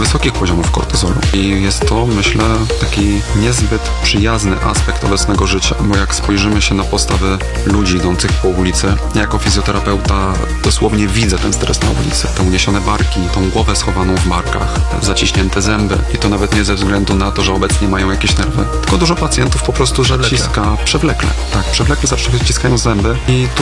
wysokich poziomów kortyzolu. I jest to, myślę, taki niezbyt przyjazny aspekt obecnego życia, bo jak spojrzymy się na postawy ludzi idących po ulicy, ja jako fizjoterapeuta dosłownie widzę ten stres na ulicy, te uniesione barki, tą głowę schowaną w barkach, te zaciśnięte zęby i to nawet nie ze względu na to, że obecnie mają jakieś nerwy, tylko dużo pacjentów po prostu zaciska przewlekle. Tak, przewlekle zawsze wyciskają zęby i